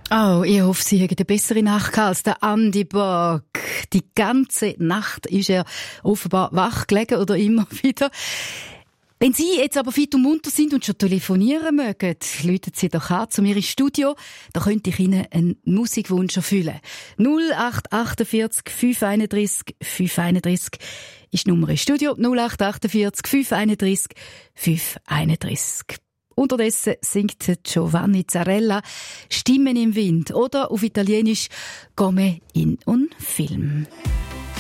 Oh, ich hoffe, Sie haben eine bessere Nacht gehabt als der Andi Borg. Die ganze Nacht ist er offenbar wach gelegen oder immer wieder. Wenn Sie jetzt aber fit und munter sind und schon telefonieren mögen, läuten Sie doch an zu mir ins Studio. Da könnte ich Ihnen einen Musikwunsch erfüllen. 0848 531 531 ist die Nummer ins Studio. 0848 531 531. Unterdessen singt Giovanni Zarella «Stimmen im Wind» oder auf Italienisch «Come in un film».